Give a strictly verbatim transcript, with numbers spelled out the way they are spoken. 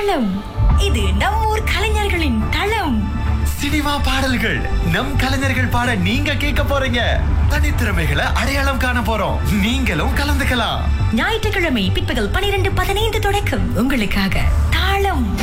தளம். இது நம் ஊர் கலைஞர்களின் தளம். சினிமா பாடல்கள் நம் கலைஞர்கள் பாட நீங்க கேட்க போறீங்க. தனித்திறமைகளை அடையாளம் காண போறோம். நீங்களும் கலந்துக்கலாம். ஞாயிற்றுக்கிழமை பிற்பகல் பனிரெண்டு பதினைந்து தொடக்கம் உங்களுக்காக தாளம்.